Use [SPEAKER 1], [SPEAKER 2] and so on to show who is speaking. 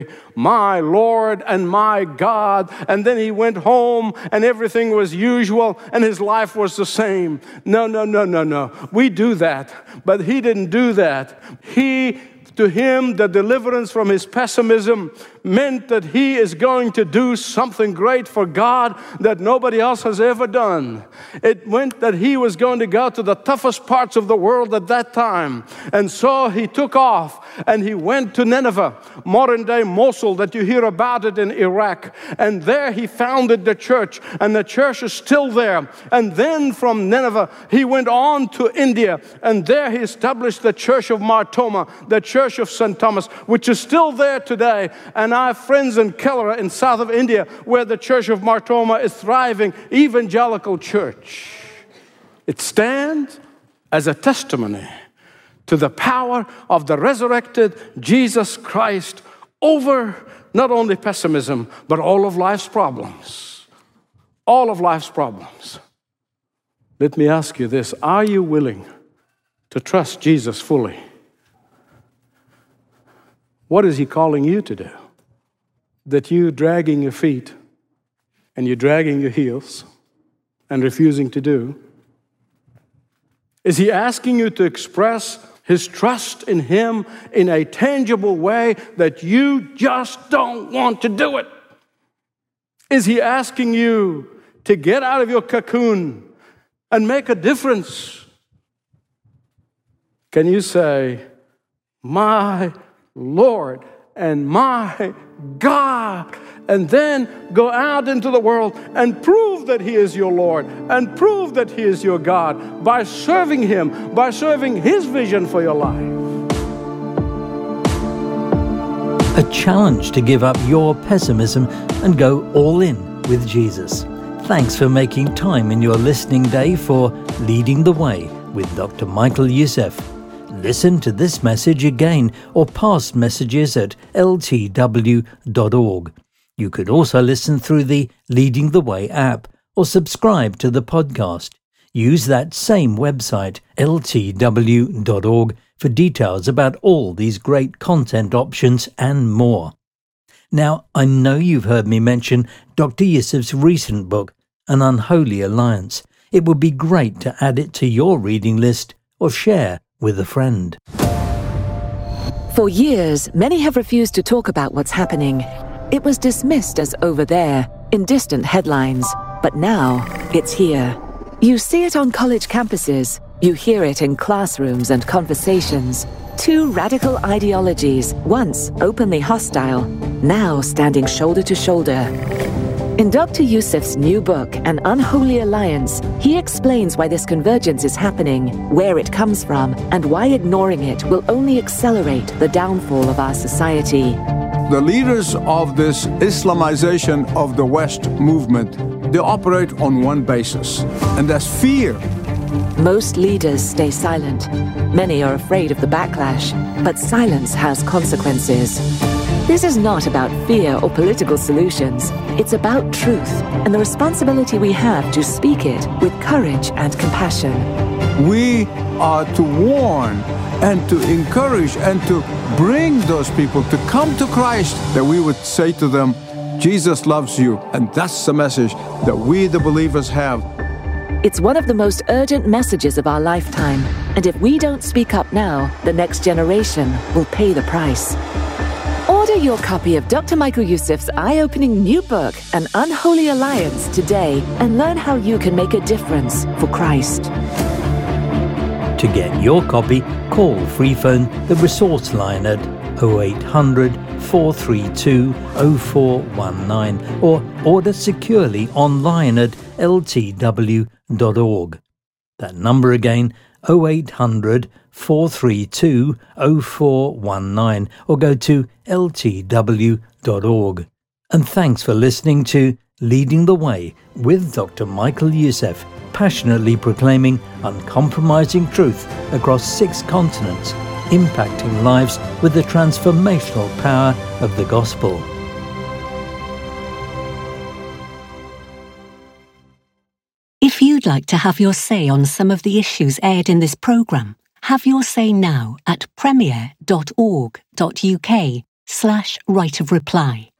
[SPEAKER 1] my Lord and my God. And then he went home and everything was usual and his life was the same. No. We do that. But he didn't do that. To him, the deliverance from his pessimism meant that he is going to do something great for God that nobody else has ever done. It meant that he was going to go to the toughest parts of the world at that time. And so he took off and he went to Nineveh, modern-day Mosul that you hear about it in Iraq. And there he founded the church, and the church is still there. And then from Nineveh, he went on to India, and there he established the Church of Mar Thoma, the Church of St. Thomas, which is still there today. And I have friends in Kerala in south of India where the Church of Mar Thoma is thriving, evangelical church. It stands as a testimony to the power of the resurrected Jesus Christ over not only pessimism, but all of life's problems. All of life's problems. Let me ask you this. Are you willing to trust Jesus fully? What is he calling you to do? That you're dragging your feet and you're dragging your heels and refusing to do? Is he asking you to express his trust in him in a tangible way that you just don't want to do it? Is he asking you to get out of your cocoon and make a difference? Can you say, my Lord and my God, and then go out into the world and prove that he is your Lord and prove that he is your God by serving him, by serving his vision for your life?
[SPEAKER 2] A challenge to give up your pessimism and go all in with Jesus. Thanks for making time in your listening day for Leading the Way with Dr. Michael Youssef. Listen to this message again or past messages at ltw.org. You could also listen through the Leading the Way app or subscribe to the podcast. Use that same website, ltw.org, for details about all these great content options and more. Now, I know you've heard me mention Dr. Youssef's recent book, An Unholy Alliance. It would be great to add it to your reading list or share with a friend.
[SPEAKER 3] For years, many have refused to talk about what's happening. It was dismissed as over there, in distant headlines. But now, it's here. You see it on college campuses. You hear it in classrooms and conversations. Two radical ideologies, once openly hostile, now standing shoulder to shoulder. In Dr. Youssef's new book, An Unholy Alliance, he explains why this convergence is happening, where it comes from, and why ignoring it will only accelerate the downfall of our society.
[SPEAKER 4] The leaders of this Islamization of the West movement, they operate on one basis, and that's fear.
[SPEAKER 3] Most leaders stay silent. Many are afraid of the backlash, but silence has consequences. This is not about fear or political solutions. It's about truth and the responsibility we have to speak it with courage and compassion.
[SPEAKER 4] We are to warn and to encourage and to bring those people to come to Christ, that we would say to them, Jesus loves you. And that's the message that we, the believers, have.
[SPEAKER 3] It's one of the most urgent messages of our lifetime. And if we don't speak up now, the next generation will pay the price. Order your copy of Dr. Michael Youssef's eye-opening new book, An Unholy Alliance, today, and learn how you can make a difference for Christ.
[SPEAKER 2] To get your copy, call Freephone the resource line at 0800 432 0419 or order securely online at ltw.org. That number again, 0800 432 0419 or go to ltw.org. And thanks for listening to Leading the Way with Dr. Michael Youssef, passionately proclaiming uncompromising truth across 6 continents, impacting lives with the transformational power of the gospel.
[SPEAKER 5] If you'd like to have your say on some of the issues aired in this programme, have your say now at premier.org.uk/ /right of reply.